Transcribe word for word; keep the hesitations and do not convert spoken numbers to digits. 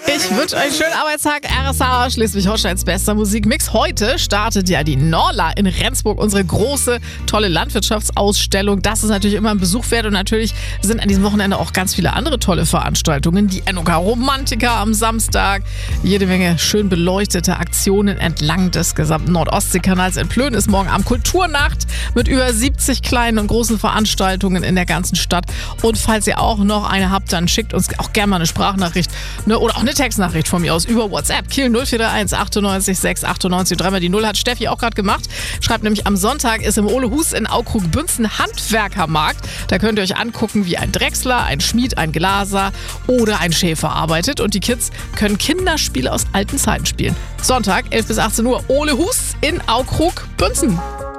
Ich wünsche euch einen schönen Arbeitstag. R S A, Schleswig-Holsteins bester Musikmix. Heute startet ja die Norla in Rendsburg, unsere große, tolle Landwirtschaftsausstellung. Das ist natürlich immer ein Besuch wert und natürlich sind an diesem Wochenende auch ganz viele andere tolle Veranstaltungen. Die N O K Romantica am Samstag, jede Menge schön beleuchtete Aktionen entlang des gesamten Nordostseekanals. In Plön ist morgen Abend Kulturnacht mit über siebzig kleinen und großen Veranstaltungen in der ganzen Stadt. Und falls ihr auch noch eine habt, dann schickt uns auch gerne mal eine Sprachnachricht, ne, oder auch eine Textnachricht von mir aus über WhatsApp. Kiel null vier drei eins achtundneunzig sechs achtundneunzig. Dreimal die Null hat Steffi auch gerade gemacht. Schreibt nämlich, am Sonntag ist im Ole Hus in Aukrug-Bünzen Handwerkermarkt. Da könnt ihr euch angucken, wie ein Drechsler, ein Schmied, ein Glaser oder ein Schäfer arbeitet. Und die Kids können Kinderspiele aus alten Zeiten spielen. Sonntag, elf bis achtzehn Uhr, Ole Hus in Aukrug-Bünzen.